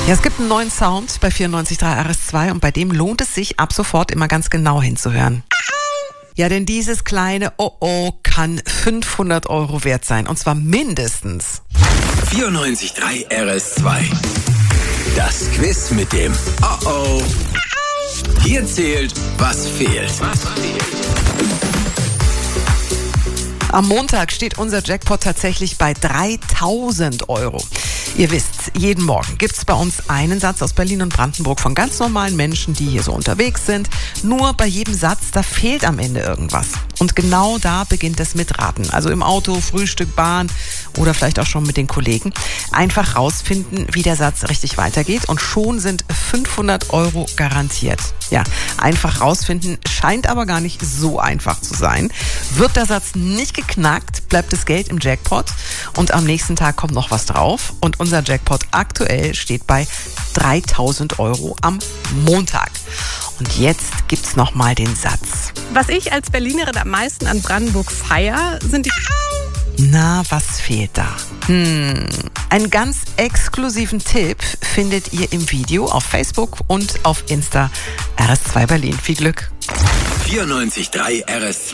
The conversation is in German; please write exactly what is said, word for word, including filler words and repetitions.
Ja, es gibt einen neuen Sound bei vierundneunzig Komma drei R S zwei und bei dem lohnt es sich ab sofort immer ganz genau hinzuhören. Ja, denn dieses kleine Oh-Oh kann fünfhundert Euro wert sein und zwar mindestens. vierundneunzig Komma drei R S zwei. Das Quiz mit dem Oh-Oh. Hier zählt, was fehlt. Was fehlt? Am Montag steht unser Jackpot tatsächlich bei dreitausend Euro. Ihr wisst, jeden Morgen gibt's bei uns einen Satz aus Berlin und Brandenburg von ganz normalen Menschen, die hier so unterwegs sind. Nur bei jedem Satz, da fehlt am Ende irgendwas. Und genau da beginnt das Mitraten. Also im Auto, Frühstück, Bahn oder vielleicht auch schon mit den Kollegen. Einfach rausfinden, wie der Satz richtig weitergeht und schon sind fünfhundert Euro garantiert. Ja, einfach rausfinden scheint aber gar nicht so einfach zu sein. Wird der Satz nicht geknackt, bleibt das Geld im Jackpot und am nächsten Tag kommt noch was drauf. Und unser Jackpot aktuell steht bei dreitausend Euro am Montag. Und jetzt gibt's noch mal den Satz. Was ich als Berlinerin am meisten an Brandenburg feier, sind die... Na, was fehlt da? Hm, einen ganz exklusiven Tipp findet ihr im Video auf Facebook und auf Insta R S zwei Berlin. Viel Glück! vierundneunzig Komma drei R S zwei.